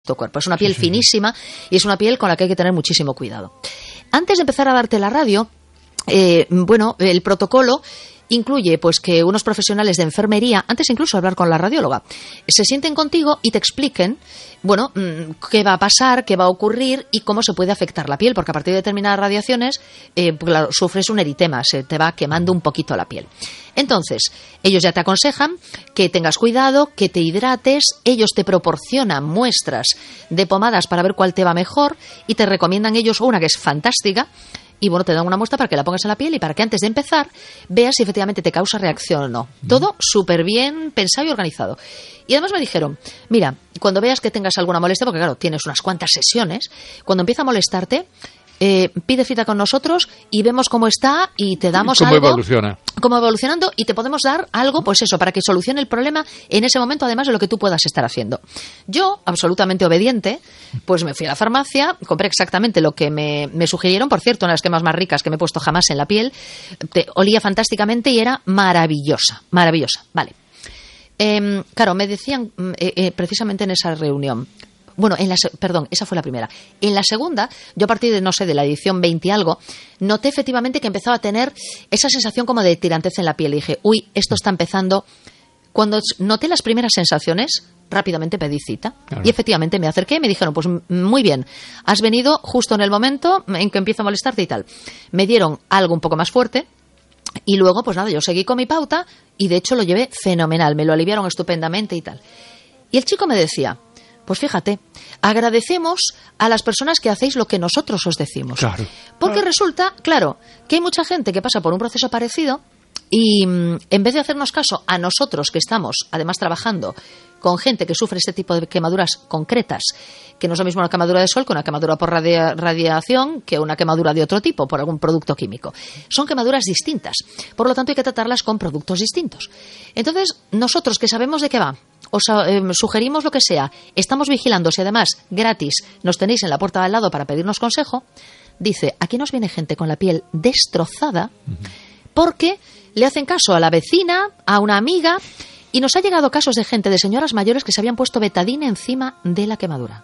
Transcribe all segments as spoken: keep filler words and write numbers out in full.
tu cuerpo. Es una piel sí, sí, finísima y es una piel con la que hay que tener muchísimo cuidado. Antes de empezar a darte la radio, eh, bueno, el protocolo incluye pues que unos profesionales de enfermería, antes incluso de hablar con la radióloga, se sienten contigo y te expliquen, bueno, qué va a pasar, qué va a ocurrir y cómo se puede afectar la piel, porque a partir de determinadas radiaciones, eh, claro, sufres un eritema, se te va quemando un poquito la piel. Entonces, ellos ya te aconsejan que tengas cuidado, que te hidrates, ellos te proporcionan muestras de pomadas para ver cuál te va mejor y te recomiendan ellos una que es fantástica. Y bueno, te dan una muestra para que la pongas en la piel y para que antes de empezar veas si efectivamente te causa reacción o no. Mm. Todo súper bien pensado y organizado. Y además me dijeron, mira, cuando veas que tengas alguna molestia, porque claro, tienes unas cuantas sesiones, cuando empieza a molestarte, eh, pide cita con nosotros y vemos cómo está y te damos ¿Cómo algo. evoluciona? Cómo evolucionando y te podemos dar algo, pues eso, para que solucione el problema en ese momento, además de lo que tú puedas estar haciendo. Yo, absolutamente obediente, pues me fui a la farmacia, compré exactamente lo que me, me sugirieron, por cierto, una de las cremas más ricas que me he puesto jamás en la piel, te, olía fantásticamente y era maravillosa, maravillosa, vale. Eh, claro, me decían eh, eh, precisamente en esa reunión, bueno, en la, perdón, esa fue la primera. En la segunda, yo a partir de, no sé, de la edición veinte y algo, noté efectivamente que empezaba a tener esa sensación como de tirantez en la piel. Y dije, uy, esto está empezando. Cuando noté las primeras sensaciones, rápidamente pedí cita. Claro. Y efectivamente me acerqué y me dijeron, pues muy bien, has venido justo en el momento en que empieza a molestarte y tal. Me dieron algo un poco más fuerte. Y luego, pues nada, yo seguí con mi pauta y de hecho lo llevé fenomenal. Me lo aliviaron estupendamente y tal. Y el chico me decía, pues fíjate, agradecemos a las personas que hacéis lo que nosotros os decimos. Claro. Porque claro. Resulta, claro, que hay mucha gente que pasa por un proceso parecido y mmm, en vez de hacernos caso a nosotros que estamos, además, trabajando con gente que sufre este tipo de quemaduras concretas, que no es lo mismo una quemadura de sol que una quemadura por radia- radiación, que una quemadura de otro tipo, por algún producto químico. Son quemaduras distintas. Por lo tanto, hay que tratarlas con productos distintos. Entonces, nosotros que sabemos de qué va, os eh, sugerimos lo que sea, estamos vigilando si además gratis nos tenéis en la puerta de al lado para pedirnos consejo, dice, aquí nos viene gente con la piel destrozada porque le hacen caso a la vecina, a una amiga, y nos ha llegado casos de gente, de señoras mayores que se habían puesto betadine encima de la quemadura.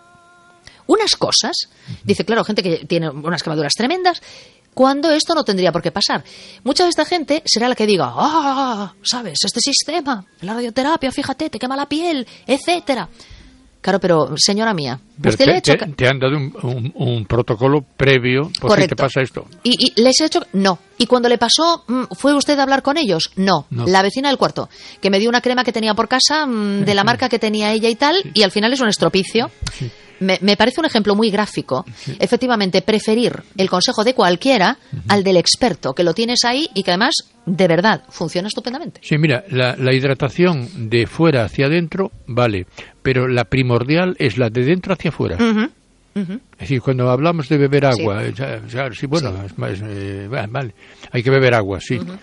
Unas cosas, dice, claro, gente que tiene unas quemaduras tremendas, cuando esto no tendría por qué pasar. Mucha de esta gente será la que diga, ah, sabes, este sistema, la radioterapia, fíjate, te quema la piel, etcétera. Claro, pero señora mía, pero usted te, le ha hecho... te, te han dado un, un, un protocolo previo por Correcto. Si te pasa esto. Y, y les he hecho... No. Y cuando le pasó, ¿fue usted a hablar con ellos? No. no. La vecina del cuarto, que me dio una crema que tenía por casa, de la marca que tenía ella y tal, sí. Y al final es un estropicio. Sí. Me, me parece un ejemplo muy gráfico. Sí. Efectivamente, preferir el consejo de cualquiera uh-huh. al del experto, que lo tienes ahí y que además, de verdad, funciona estupendamente. Sí, mira, la, la hidratación de fuera hacia adentro, vale, pero la primordial es la de dentro hacia afuera. Uh-huh. Uh-huh. Es decir, cuando hablamos de beber agua, sí, ya, ya, sí bueno, sí. Es, es, eh, vale, hay que beber agua, sí. Uh-huh.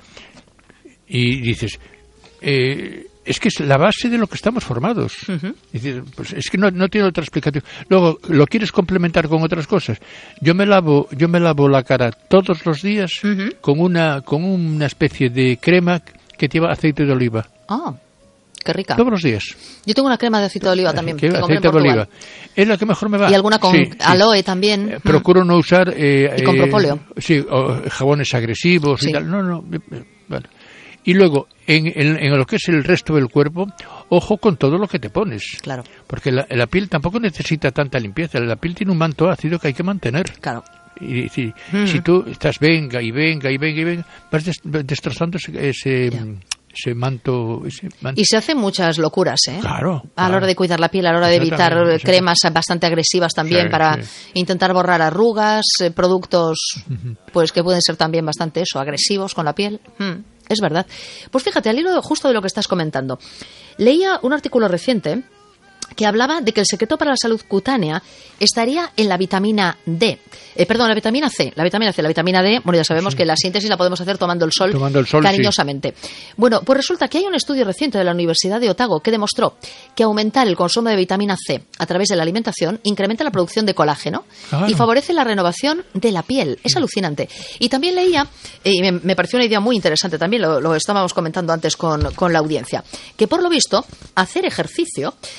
Y dices... Eh, es que es la base de lo que estamos formados. Uh-huh. Es decir, pues es que no, no tiene otra explicación. Luego, ¿lo quieres complementar con otras cosas? Yo me lavo, yo me lavo la cara todos los días uh-huh. con una con una especie de crema que lleva aceite de oliva. Ah, qué rica. Todos los días. Yo tengo una crema de aceite de oliva también. Que que aceite de oliva. Es la que mejor me va. Y alguna con sí, aloe sí. también. Eh, procuro no usar... Eh, y con propóleo. Eh, sí, o jabones agresivos sí. y tal. No, no, eh, vale. Y luego, en, en, en lo que es el resto del cuerpo, ojo con todo lo que te pones. Claro. Porque la, la piel tampoco necesita tanta limpieza. La piel tiene un manto ácido que hay que mantener. Claro. Y si, mm. si tú estás venga y venga y venga y venga, vas des, destrozando ese, ese, ese, manto, ese manto. Y se hacen muchas locuras, ¿eh? Claro. A claro. la hora de cuidar la piel, a la hora de evitar cremas bastante agresivas también sí, para sí. intentar borrar arrugas, eh, productos uh-huh. pues que pueden ser también bastante eso, agresivos con la piel. Mm. Es verdad. Pues fíjate, al hilo justo de lo que estás comentando, leía un artículo reciente que hablaba de que el secreto para la salud cutánea estaría en la vitamina D. Eh, perdón, la vitamina C. La vitamina C, la vitamina D, bueno, ya sabemos sí. que la síntesis la podemos hacer tomando el sol, tomando el sol cariñosamente. Sí. Bueno, pues resulta que hay un estudio reciente de la Universidad de Otago que demostró que aumentar el consumo de vitamina C a través de la alimentación incrementa la producción de colágeno claro. y favorece la renovación de la piel. Es sí. alucinante. Y también leía, y me, me pareció una idea muy interesante también, lo, lo estábamos comentando antes con, con la audiencia, que por lo visto, hacer ejercicio, el entrenamiento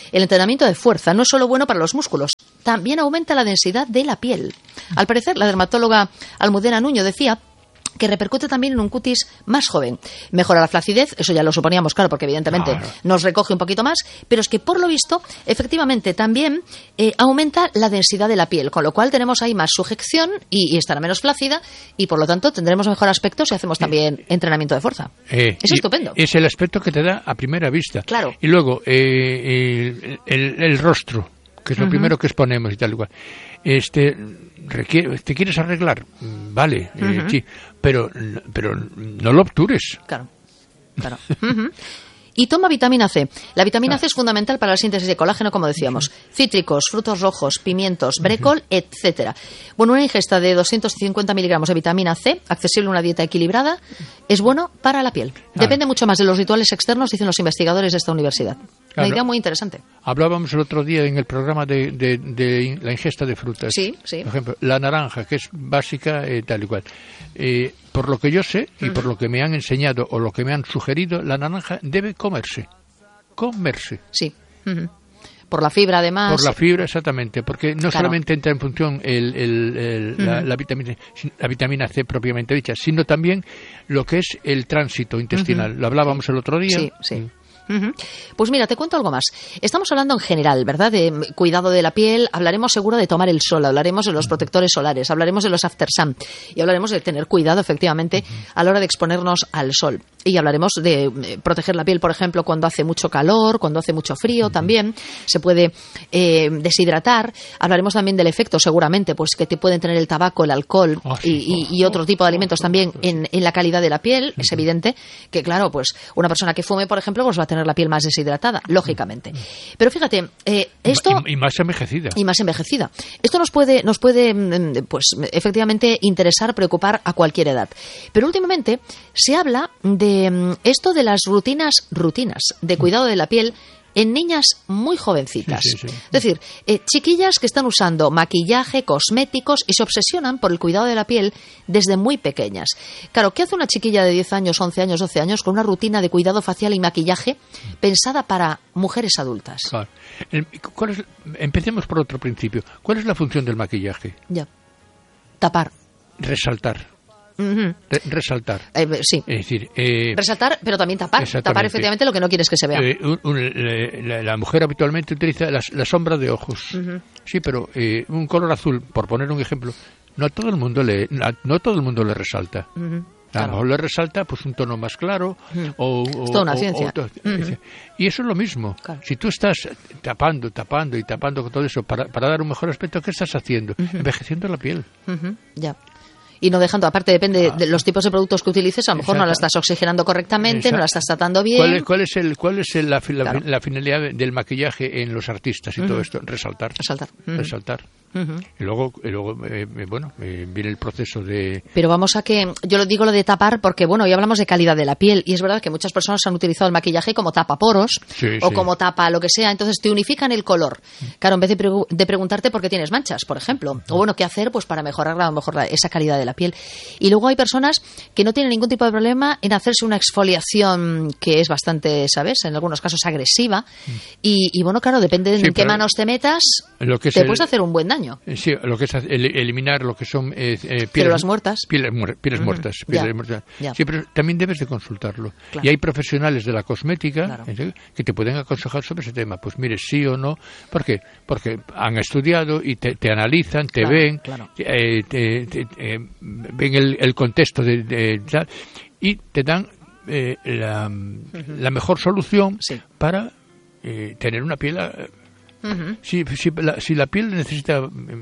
entrenamiento de fuerza no es solo bueno para los músculos, también aumenta la densidad de la piel. Al parecer, la dermatóloga Almudena Nuño decía que repercute también en un cutis más joven. Mejora la flacidez, eso ya lo suponíamos, claro, porque evidentemente claro. nos recoge un poquito más, pero es que por lo visto, efectivamente, también eh, aumenta la densidad de la piel, con lo cual tenemos ahí más sujeción y, y estará menos flácida y por lo tanto tendremos mejor aspecto si hacemos también eh, entrenamiento de fuerza. Eh, es estupendo. Es el aspecto que te da a primera vista. Claro. Y luego, eh, el, el, el rostro, que es lo uh-huh. primero que exponemos y tal igual. Este, requiere, ¿te quieres arreglar? Vale, uh-huh. eh, sí, pero, pero no lo obtures. Claro, claro. Uh-huh. Y toma vitamina C. La vitamina ah. C es fundamental para la síntesis de colágeno, como decíamos. Uh-huh. Cítricos, frutos rojos, pimientos, brécol, uh-huh. etcétera. Bueno, una ingesta de doscientos cincuenta miligramos de vitamina C, accesible a una dieta equilibrada, es bueno para la piel. Claro. Depende mucho más de los rituales externos, dicen los investigadores de esta universidad. Claro. Una idea muy interesante. Hablábamos el otro día en el programa de, de, de la ingesta de frutas. Sí, sí. Por ejemplo, la naranja, que es básica, eh, tal y cual. Eh, por lo que yo sé y uh-huh. por lo que me han enseñado o lo que me han sugerido, la naranja debe comerse. Comerse. Sí. Uh-huh. Por la fibra, además. Por la fibra, exactamente. Porque no claro. solamente entra en función el, el, el, uh-huh. la, la, vitamina, la vitamina C propiamente dicha, sino también lo que es el tránsito intestinal. Uh-huh. Lo hablábamos el otro día. Sí, sí. Uh-huh. Pues mira, te cuento algo más. Estamos hablando en general, ¿verdad? De cuidado de la piel, hablaremos seguro de tomar el sol, hablaremos de los protectores solares, hablaremos de los after sun y hablaremos de tener cuidado efectivamente a la hora de exponernos al sol. Y hablaremos de proteger la piel, por ejemplo, cuando hace mucho calor, cuando hace mucho frío también, se puede eh, deshidratar. Hablaremos también del efecto, seguramente, pues que te pueden tener el tabaco, el alcohol oh, sí. y, y, y otro tipo de alimentos también en, en la calidad de la piel. Es evidente que, claro, pues una persona que fume, por ejemplo, pues va a tener la piel más deshidratada, lógicamente. Pero fíjate, eh, esto... Y, y más envejecida. Y más envejecida. Esto nos puede, nos puede, pues, efectivamente, interesar, preocupar a cualquier edad. Pero últimamente se habla de esto de las rutinas, rutinas de cuidado de la piel en niñas muy jovencitas. Sí, sí, sí. Es decir, eh, chiquillas que están usando maquillaje, cosméticos y se obsesionan por el cuidado de la piel desde muy pequeñas. Claro, ¿qué hace una chiquilla de diez años, once años, doce años con una rutina de cuidado facial y maquillaje pensada para mujeres adultas? Claro. El, ¿cuál es, empecemos por otro principio. ¿Cuál es la función del maquillaje? Ya. Tapar. Resaltar. Uh-huh. Re- resaltar. Eh, sí. Es decir, eh, resaltar, pero también tapar. Tapar efectivamente lo que no quieres que se vea. Eh, un, un, la, la mujer habitualmente utiliza la, la sombra de ojos. Uh-huh. Sí, pero eh, un color azul, por poner un ejemplo, no a todo el mundo le, no a todo el mundo le resalta. Uh-huh. A lo mejor le resalta pues un tono más claro. Uh-huh. o, o, es toda una o, ciencia. O, uh-huh. Y eso es lo mismo. Claro. Si tú estás tapando, tapando y tapando con todo eso para, para dar un mejor aspecto, ¿qué estás haciendo? Uh-huh. Envejeciendo la piel. Uh-huh. Ya. Y no dejando, aparte depende de los tipos de productos que utilices, a lo mejor Exacto. no la estás oxigenando correctamente, Exacto. no la estás tratando bien. ¿Cuál es, cuál es, el, cuál es el, la, la, claro. la finalidad del maquillaje en los artistas y uh-huh. todo esto? Resaltar. Resaltar. Uh-huh. Resaltar. Uh-huh. Y luego, y luego eh, bueno, eh, viene el proceso de... Pero vamos a que, yo lo digo lo de tapar porque, bueno, hoy hablamos de calidad de la piel y es verdad que muchas personas han utilizado el maquillaje como tapaporos sí, o sí. como tapa lo que sea, entonces te unifican el color. Claro, en vez de, pregu- de preguntarte por qué tienes manchas, por ejemplo, uh-huh. o bueno, qué hacer pues para mejorar a lo mejor la, esa calidad de la piel. Y luego hay personas que no tienen ningún tipo de problema en hacerse una exfoliación que es bastante, ¿sabes?, en algunos casos agresiva uh-huh. y, y bueno, claro, depende de sí, en qué manos te metas, lo que te el... puedes hacer un buen daño. Sí, lo que es eliminar lo que son eh, eh, pieles muertas. Pieles, muer, pieles uh-huh. muertas. Pieles ya, muertas. Ya. Sí, pero también debes de consultarlo. Claro. Y hay profesionales de la cosmética claro. eh, que te pueden aconsejar sobre ese tema. Pues mire, sí o no. ¿Por qué? Porque han estudiado y te, te analizan, te claro, ven, claro. Eh, te, te, eh, ven el, el contexto de, de, de, y te dan eh, la, uh-huh. la mejor solución sí. para eh, tener una piel... Uh-huh. Si, si, la, si la piel necesita,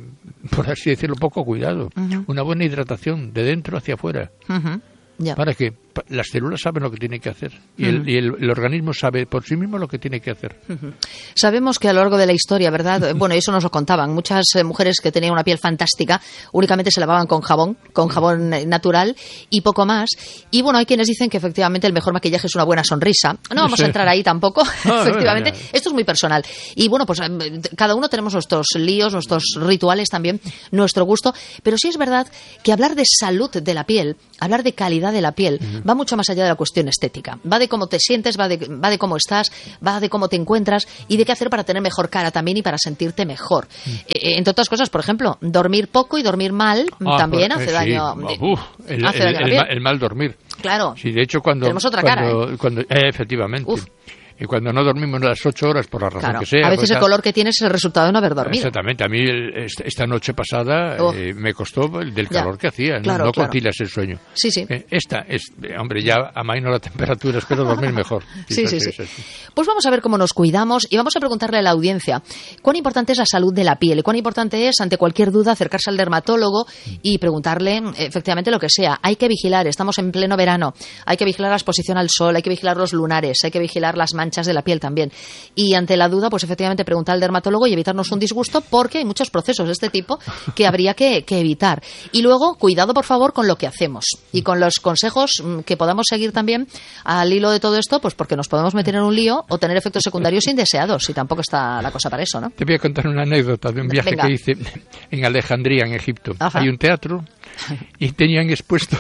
por así decirlo, poco cuidado, uh-huh. una buena hidratación de dentro hacia afuera, uh-huh. yeah. para que las células saben lo que tienen que hacer y, uh-huh. el, y el, el organismo sabe por sí mismo lo que tiene que hacer. Uh-huh. Sabemos que a lo largo de la historia, ¿verdad? Bueno, eso nos lo contaban. Muchas eh, mujeres que tenían una piel fantástica únicamente se lavaban con jabón, con jabón natural y poco más. Y bueno, hay quienes dicen que efectivamente el mejor maquillaje es una buena sonrisa. No vamos sí. a entrar ahí tampoco, ah, efectivamente. Bueno, esto es muy personal. Y bueno, pues cada uno tenemos nuestros líos, nuestros rituales también, nuestro gusto. Pero sí es verdad que hablar de salud de la piel, hablar de calidad de la piel, uh-huh. va mucho más allá de la cuestión estética. Va de cómo te sientes, va de, va de cómo estás, va de cómo te encuentras y de qué hacer para tener mejor cara también y para sentirte mejor. Mm. Eh, entre otras cosas, por ejemplo, dormir poco y dormir mal ah, también pues, hace eh, daño. Sí. Uf, el, hace el, daño el, el mal dormir. Claro. Sí, de hecho, cuando... Tenemos otra cuando, cara, ¿eh? Cuando, eh, efectivamente. Uf. Y cuando no dormimos las ocho horas, por la razón claro, que sea... a veces pues, el color que tienes es el resultado de no haber dormido. Exactamente. A mí el, esta noche pasada oh. eh, me costó del calor ya. que hacía. Claro, no claro. concilias el sueño. Sí, sí. Eh, esta, es, hombre, ya amaino la temperatura, espero dormir mejor. Sí, sí, sí, sí. Pues vamos a ver cómo nos cuidamos y vamos a preguntarle a la audiencia cuán importante es la salud de la piel y cuán importante es, ante cualquier duda, acercarse al dermatólogo y preguntarle efectivamente lo que sea. Hay que vigilar, estamos en pleno verano, hay que vigilar la exposición al sol, hay que vigilar los lunares, hay que vigilar las manchas de la piel también. Y ante la duda, pues efectivamente preguntar al dermatólogo y evitarnos un disgusto porque hay muchos procesos de este tipo que habría que, que evitar. Y luego, cuidado por favor con lo que hacemos y con los consejos que podamos seguir también al hilo de todo esto, pues porque nos podemos meter en un lío o tener efectos secundarios indeseados y tampoco está la cosa para eso, ¿no? Te voy a contar una anécdota de un viaje Venga. que hice en Alejandría, en Egipto. Ajá. Hay un teatro y tenían expuestos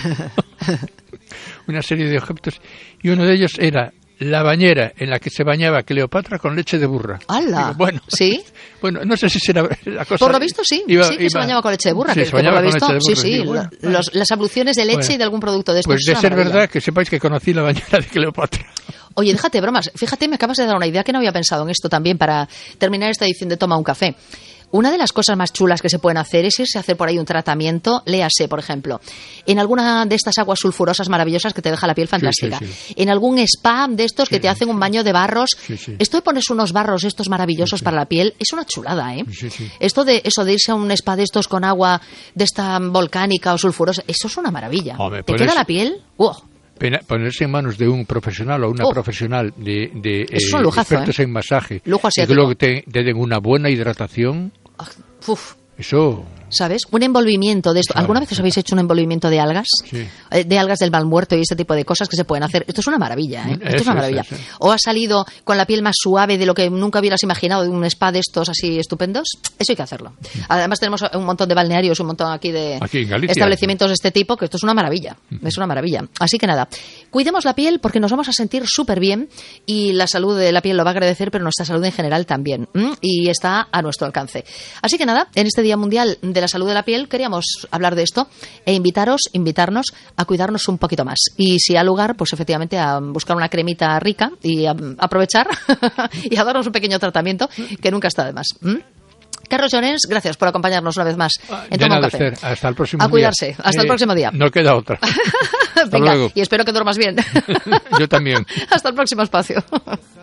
una serie de objetos y uno de ellos era la bañera en la que se bañaba Cleopatra con leche de burra. ¡Hala! Digo, bueno, ¿Sí? Bueno, no sé si será la cosa... Por lo visto sí, iba, sí que iba, se bañaba con leche de burra. Sí, que, se bañaba que por lo con visto, leche de burra. Sí, sí, Digo, bueno, los, bueno. las abluciones de leche bueno, y de algún producto de estos. Pues de ser verdad, que sepáis que conocí la bañera de Cleopatra. Oye, déjate bromas. Fíjate, me acabas de dar una idea que no había pensado en esto también para terminar esta edición de Toma un Café. Una de las cosas más chulas que se pueden hacer es irse a hacer por ahí un tratamiento, léase, por ejemplo, en alguna de estas aguas sulfurosas maravillosas que te deja la piel fantástica, sí, sí, sí. en algún spa de estos que sí, te hacen un baño de barros. Sí, sí. Esto de ponerse unos barros estos maravillosos sí, sí. para la piel es una chulada, ¿eh? Sí, sí. Esto de eso de irse a un spa de estos con agua de esta volcánica o sulfurosa, eso es una maravilla. Hombre, ¿Te queda la piel? ¡Wow! Ponerse en manos de un profesional o una oh, profesional de, de eh, es un lujazo, expertos ¿eh? en masaje Lujo asiático. y que luego te, te den una buena hidratación. Uf. Eso... ¿Sabes? Un envolvimiento de esto. ¿Alguna vez os habéis hecho un envolvimiento de algas? Sí. De algas del mal muerto y ese tipo de cosas que se pueden hacer. Esto es una maravilla, ¿eh? Esto eso, es una maravilla. Eso, eso. O has salido con la piel más suave de lo que nunca hubieras imaginado de un spa de estos así estupendos. Eso hay que hacerlo. Además tenemos un montón de balnearios, un montón aquí de aquí en Galicia, establecimientos de este tipo, que esto es una maravilla. Es una maravilla. Así que nada, cuidemos la piel porque nos vamos a sentir súper bien y la salud de la piel lo va a agradecer, pero nuestra salud en general también. ¿Mm? Y está a nuestro alcance. Así que nada, en este Día Mundial de la Salud de la Piel queríamos hablar de esto e invitaros, invitarnos a cuidarnos un poquito más. Y si hay lugar, pues efectivamente a buscar una cremita rica y a aprovechar y a darnos un pequeño tratamiento que nunca está de más. ¿Mm? Carlos Llorens, gracias por acompañarnos una vez más en Toma un Café. Esther, hasta el próximo a cuidarse, día. hasta eh, el próximo día. No queda otra. Hasta Venga, luego. y espero que duermas bien. Yo también. Hasta el próximo espacio.